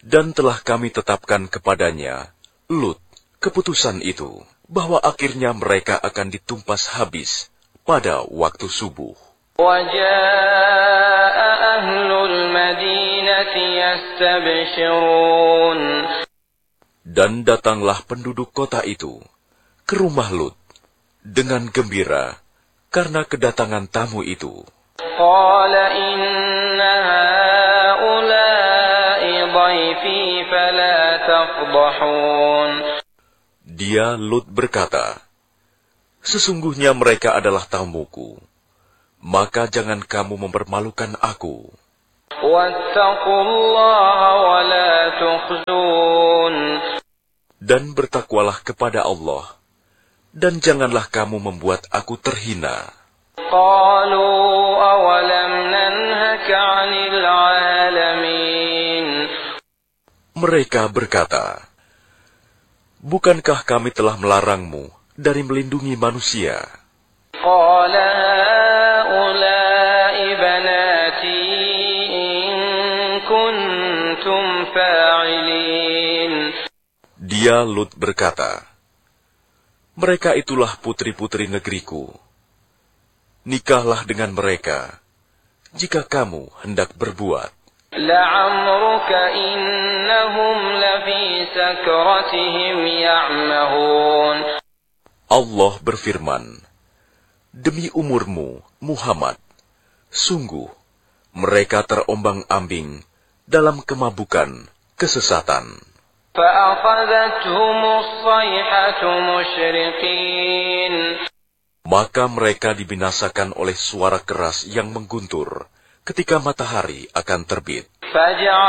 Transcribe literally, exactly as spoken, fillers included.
Dan telah kami tetapkan kepadanya, Lut, keputusan itu, bahwa akhirnya mereka akan ditumpas habis pada waktu subuh. وَجَاءَ أَهْلُ الْمَدِينَةِ يَسْتَبْشِرُونَ. Dan datanglah penduduk kota itu ke rumah Lut dengan gembira karena kedatangan tamu itu. قَالَ إِنَّ هَؤُلَاءِ ضَيْفِي فَلَا تَفْضَحُونِ. Dia Lut berkata, sesungguhnya mereka adalah tamuku, maka jangan kamu mempermalukan aku. وَاتَّقُوا اللَّهَ وَلَا تُخْزُونِ. Dan bertakwalah kepada Allah, dan janganlah kamu membuat aku terhina. قَالُوا أَوَلَمْ نَنْهَكَ عَنِ الْعَالَمِينَ. Mereka berkata, bukankah kami telah melarangmu dari melindungi manusia? قَالَ هَؤُلَاءِ بَنَاتِي إِن كُنتُمْ فَاعِلِينَ. Dia Lut berkata, mereka itulah putri-putri negeriku. Nikahlah dengan mereka, jika kamu hendak berbuat. لَعَمْرُكَ إِنَّهُمْ لَفِي سَكْرَتِهِمْ يَعْمَهُونَ. Allah berfirman, demi umurmu, Muhammad, sungguh mereka terombang-ambing dalam kemabukan kesesatan. فَأَخَذَتْهُمُ الصَّيْحَةُ مُشْرِقِينَ. Maka mereka dibinasakan oleh suara keras yang mengguntur ketika matahari akan terbit. فَجَعَلَ